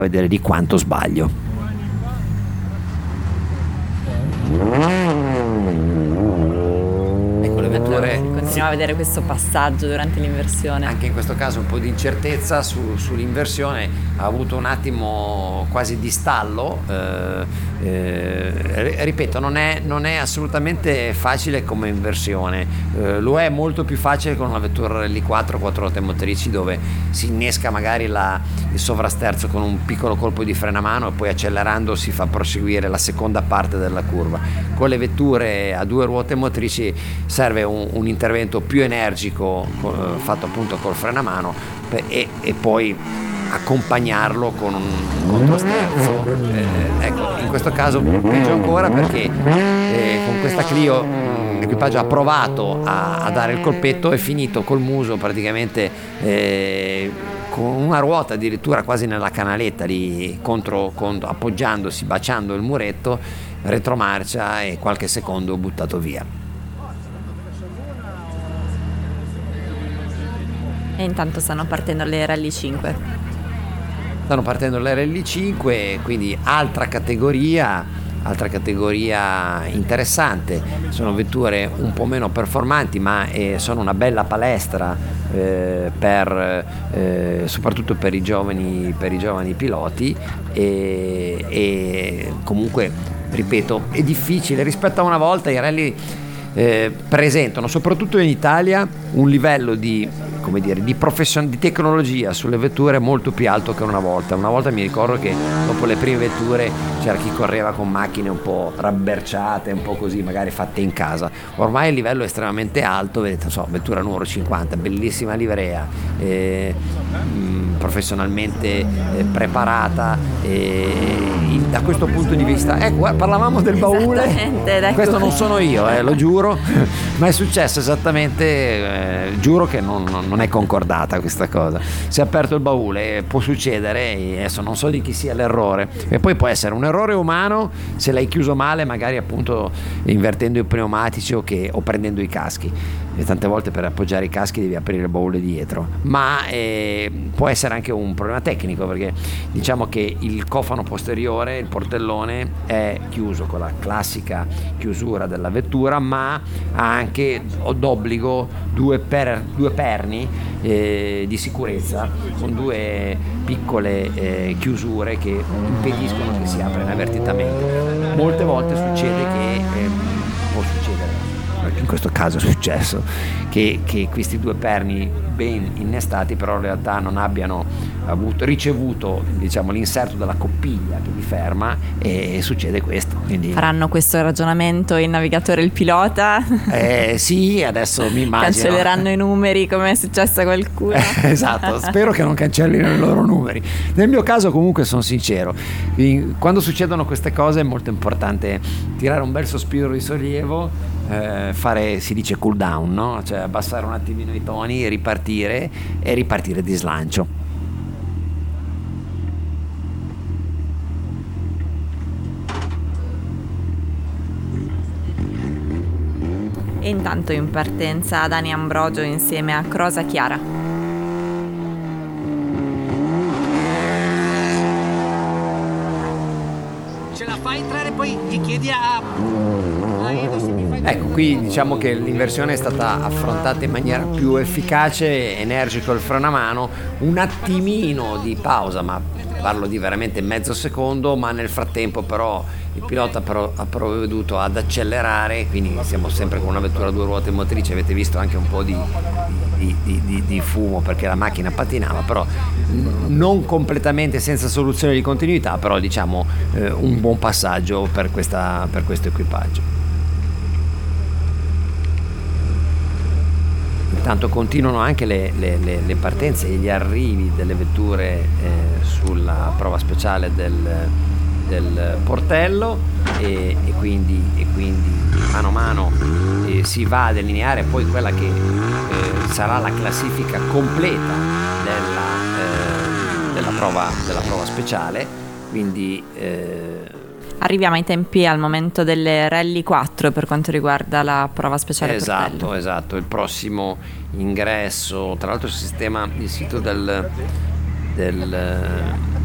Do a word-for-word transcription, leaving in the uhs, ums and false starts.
vedere di quanto sbaglio. Ecco, le vetture continuiamo a vedere questo passaggio durante l'inversione. Anche in questo caso un po' di incertezza su, sull'inversione, ha avuto un attimo quasi di stallo, eh, eh, ripeto, non è, non è assolutamente facile come inversione, eh, lo è molto più facile con una vettura Rally quattro, quattro ruote motrici, dove si innesca magari la, il sovrasterzo con un piccolo colpo di frenamano e poi accelerando si fa proseguire la seconda parte della curva. Con le vetture a due ruote motrici serve un, un intervento più energico, eh, fatto appunto col frenamano, per, e, e poi accompagnarlo con un controsterzo. Eh, ecco, in questo caso peggio ancora, perché eh, con questa Clio l'equipaggio ha provato a, a dare il colpetto, è finito col muso praticamente eh, con una ruota addirittura quasi nella canaletta lì, contro, contro, appoggiandosi, baciando il muretto, retromarcia e qualche secondo buttato via. E intanto stanno partendo le Rally cinque. Stanno partendo le Rally cinque, quindi altra categoria, altra categoria interessante. Sono vetture un po' meno performanti, ma eh, sono una bella palestra eh, per, eh, soprattutto per i giovani, per i giovani piloti, e, e comunque, ripeto, è difficile rispetto a una volta. I rally eh, presentano, soprattutto in Italia, un livello di, come dire, di profession- di tecnologia sulle vetture molto più alto che una volta. Una volta mi ricordo che dopo le prime vetture c'era chi correva con macchine un po' rabberciate, un po' così, magari fatte in casa. Ormai il livello è estremamente alto, vedete, non so, vettura numero cinquanta, bellissima livrea, eh, mh, professionalmente eh, preparata, eh, in, da questo punto di vista, ecco, eh, parlavamo del baule, questo non sono io, eh, lo giuro, ma è successo esattamente, eh, giuro che non, non non è concordata questa cosa. Si è aperto il baule, può succedere, e adesso non so di chi sia l'errore, e poi può essere un errore umano se l'hai chiuso male, magari appunto invertendo i pneumatici o, che, o prendendo i caschi, e tante volte per appoggiare i caschi devi aprire il baule dietro, ma eh, può essere anche un problema tecnico, perché diciamo che il cofano posteriore, il portellone, è chiuso con la classica chiusura della vettura, ma ha anche d'obbligo due, per, due perni Eh, di sicurezza, con due piccole eh, chiusure che impediscono che si apra inavvertitamente. Molte volte succede che eh, può succedere, in questo caso è successo, che, che questi due perni ben innestati però in realtà non abbiano avuto, ricevuto, diciamo, l'inserto della coppiglia che li ferma, e succede questo. Quindi faranno questo ragionamento il navigatore e il pilota? Eh sì, adesso mi immagino cancelleranno i numeri come è successo a qualcuno. Esatto, spero che non cancellino i loro numeri. Nel mio caso comunque sono sincero, quando succedono queste cose è molto importante tirare un bel sospiro di sollievo, eh, fare, si dice cool down, no? Cioè abbassare un attimino i toni, ripartire e ripartire di slancio. E intanto in partenza Dani Ambrogio insieme a Crosa Chiara. Ce la fai entrare, poi gli chiedi a... Ecco, qui diciamo che l'inversione è stata affrontata in maniera più efficace, energico il frenamano, un attimino di pausa, ma parlo di veramente mezzo secondo, ma nel frattempo però il pilota però ha provveduto ad accelerare, quindi siamo sempre con una vettura a due ruote motrici, avete visto anche un po' di, di, di, di, di fumo perché la macchina patinava, però non completamente senza soluzione di continuità, però diciamo eh, un buon passaggio per, questa, per questo equipaggio. Intanto continuano anche le, le, le, le partenze e gli arrivi delle vetture eh, sulla prova speciale del, del portello, e, e, quindi, e quindi mano a mano eh, si va a delineare poi quella che eh, sarà la classifica completa della, eh, della, prova, della prova speciale. Quindi eh, arriviamo ai tempi al momento delle Rally quattro per quanto riguarda la prova speciale esatto, portello. Esatto, il prossimo ingresso, tra l'altro il sistema, il sito del, del